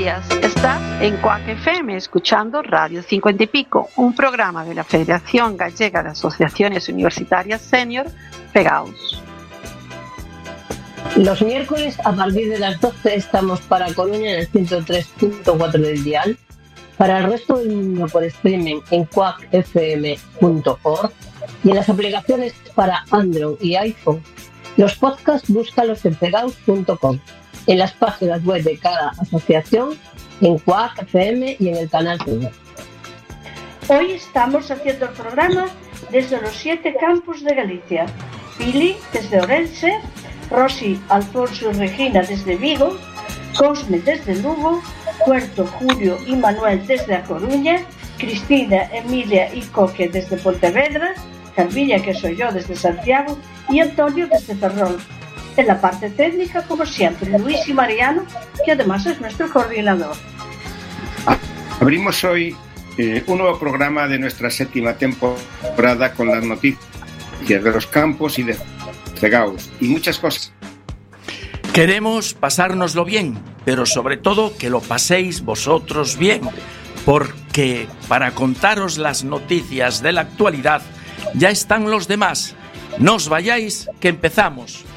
Estás en Cuac FM escuchando Radio 50 y Pico, un programa de la Federación Gallega de Asociaciones Universitarias Senior, FEGAUS. Los miércoles a partir de las 12 estamos para Coruña en el 103.4 del dial, para el resto del mundo por streaming en cuacfm.org y en las aplicaciones para Android y iPhone. Los podcasts búscalos en fegaus.com, en las páginas web de cada asociación, en Cuac FM y en el canal Twitter. Hoy estamos haciendo el programa desde los 7 campus de Galicia. Pili desde Ourense, Rosy, Alfonso y Regina desde Vigo, Cosme desde Lugo, Puerto, Julio y Manuel desde A Coruña, Cristina, Emilia y Coque desde Pontevedra, Carmilla, que soy yo, desde Santiago, y Antonio desde Ferrol. En la parte técnica, como siempre, Luis y Mariano, que además es nuestro coordinador. Abrimos hoy un nuevo programa de nuestra 7ª temporada con las noticias de los campos y de FEGAUS y muchas cosas. Queremos pasárnoslo bien, pero sobre todo que lo paséis vosotros bien, porque para contaros las noticias de la actualidad ya están los demás. No os vayáis, que empezamos.